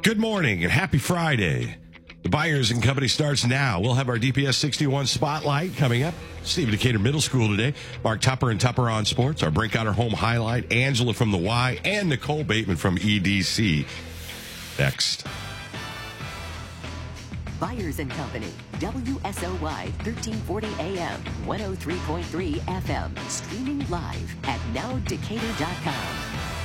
Good morning and happy Friday. The Byers and Company starts now. We'll have our DPS 61 Spotlight coming up. Stephen Decatur Middle School today. Mark Tupper and Tupper on Sports. Our Breakouter Home Highlight. Angela from the Y. And Nicole Bateman from EDC. Next. Byers and Company. WSOY 1340 AM. 103.3 FM. Streaming live at nowdecatur.com.